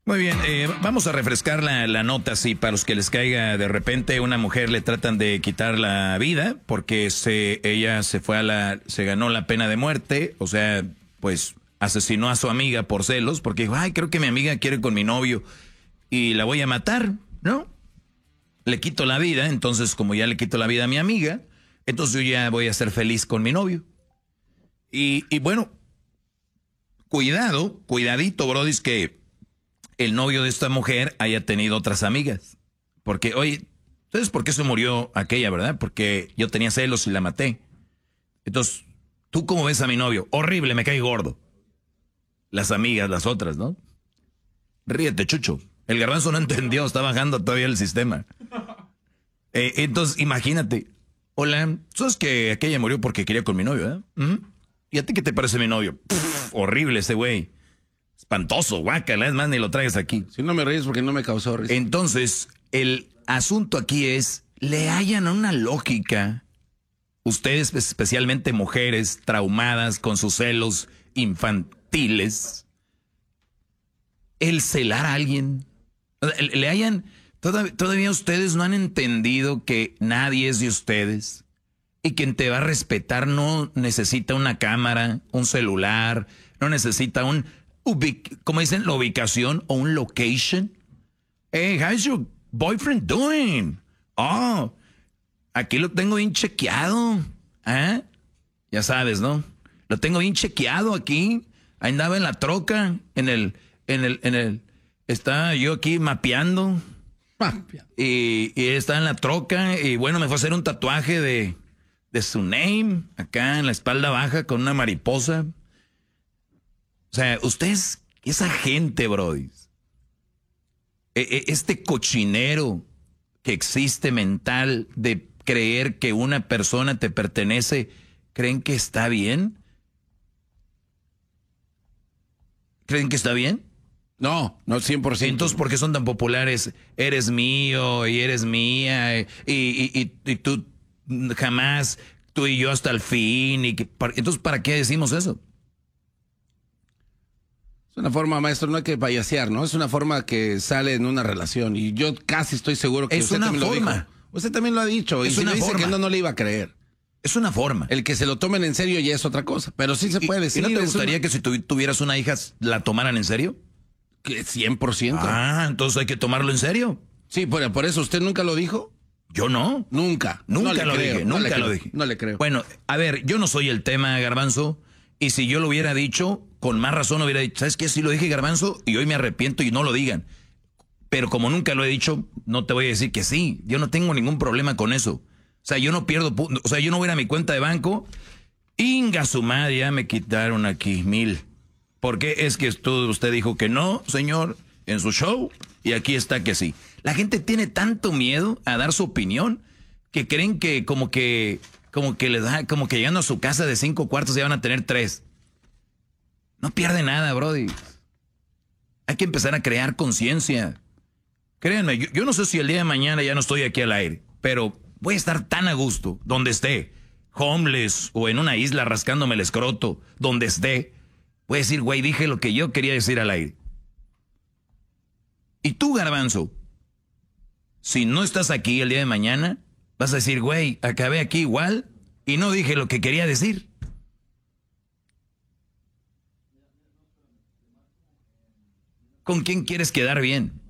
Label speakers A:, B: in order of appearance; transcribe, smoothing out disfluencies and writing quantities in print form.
A: Muy bien, vamos a refrescar la nota, sí, para los que les caiga de repente una mujer le tratan de quitar la vida porque ella se ganó la pena de muerte, o sea, pues asesinó a su amiga por celos porque dijo, ay, creo que mi amiga quiere con mi novio y la voy a matar, ¿no? Le quito la vida, entonces como ya le quito la vida a mi amiga, entonces yo ya voy a ser feliz con mi novio. Y bueno, cuidadito, brodis, que el novio de esta mujer haya tenido otras amigas. Porque, oye, ¿sabes por qué se murió aquella, verdad? Porque yo tenía celos y la maté. Entonces, ¿tú cómo ves a mi novio? Horrible, me cae gordo. Las amigas, las otras, ¿no? Ríete, Chucho. El garbanzo no entendió, está bajando todavía el sistema. Entonces, imagínate. Hola, ¿sabes que aquella murió porque quería con mi novio, ¿Y a ti qué te parece mi novio? Horrible ese güey. Espantoso, guácala, es más, ni lo traigas aquí.
B: Si no me ríes porque no me causó risa.
A: Entonces, el asunto aquí es, le hallan una lógica, ustedes especialmente mujeres traumadas con sus celos infantiles, el celar a alguien. Le hallan, todavía ustedes no han entendido que nadie es de ustedes y quien te va a respetar no necesita una cámara, un celular, no necesita como dicen, la ubicación o un location. Hey, how's your boyfriend doing? Oh, aquí lo tengo bien chequeado. ¿Eh? Ya sabes, ¿no? Lo tengo bien chequeado aquí. Ahí andaba en la troca, estaba yo aquí mapeando. Y está en la troca. Y bueno, me fue a hacer un tatuaje de su name, acá en la espalda baja con una mariposa. O sea, ustedes, esa gente, brody, este cochinero que existe mental de creer que una persona te pertenece, ¿creen que está bien? ¿Creen que está bien?
B: No, 100%.
A: Entonces, ¿por qué son tan populares? Eres mío y eres mía y tú jamás, tú y yo hasta el fin. Entonces, ¿para qué decimos eso?
B: Es una forma, maestro, no hay que payasear, ¿no? Es una forma que sale en una relación. Y yo casi estoy seguro que usted también lo dijo. Usted también lo ha dicho.
A: Es
B: y si
A: una
B: dice
A: forma.
B: que no le iba a creer.
A: Es una forma.
B: El que se lo tomen en serio ya es otra cosa. Pero sí se puede decir.
A: ¿Y no te gustaría que si tuvieras una hija la tomaran en serio?
B: Que 100%.
A: Ah, entonces hay que tomarlo en serio.
B: Sí, por eso usted nunca lo dijo.
A: Yo no.
B: Nunca.
A: Nunca lo dije. Nunca lo dije.
B: No le creo.
A: Bueno, a ver, yo no soy el tema, Garbanzo. Y si yo lo hubiera dicho, con más razón hubiera dicho, ¿sabes qué? Sí lo dije, Garbanzo, y hoy me arrepiento y no lo digan. Pero como nunca lo he dicho, no te voy a decir que sí. Yo no tengo ningún problema con eso. O sea, yo no pierdo, o sea, yo no voy a ir a mi cuenta de banco. Inga su madre, ya me quitaron aquí 1,000. Porque es que usted dijo que no, señor, en su show, y aquí está que sí. La gente tiene tanto miedo a dar su opinión que creen que como que les da, como que llegando a su casa de 5 cuartos ya van a tener 3. No pierde nada, brody. Hay que empezar a crear conciencia. Créanme, yo no sé si el día de mañana ya no estoy aquí al aire, pero voy a estar tan a gusto donde esté, homeless o en una isla rascándome el escroto, donde esté. Voy a decir, güey, dije lo que yo quería decir al aire. Y tú, Garbanzo, si no estás aquí el día de mañana, vas a decir, güey, acabé aquí igual y no dije lo que quería decir. ¿Con quién quieres quedar bien?